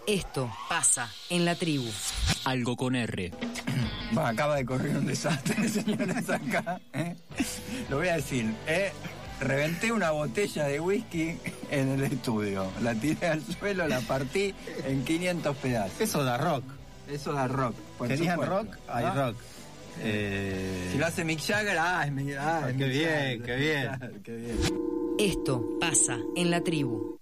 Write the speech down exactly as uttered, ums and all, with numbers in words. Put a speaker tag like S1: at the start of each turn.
S1: Esto pasa en la tribu.
S2: Algo con R.
S3: Bah, acaba de correr un desastre, señores, acá. ¿eh? Lo voy a decir. Eh, reventé una botella de whisky en el estudio. La tiré al suelo, la partí en quinientos pedazos.
S4: Eso da rock.
S3: Eso da rock.
S4: ¿Querían
S3: supuesto.
S4: rock? Hay
S3: ¿Ah?
S4: rock. Eh...
S3: Si lo hace Mick Jagger, ah, es, mi, ah,
S4: Ah,
S3: es
S4: qué
S3: Mick
S4: bien,
S3: Jagger.
S4: qué bien.
S3: Claro, qué bien.
S1: Esto pasa en la tribu.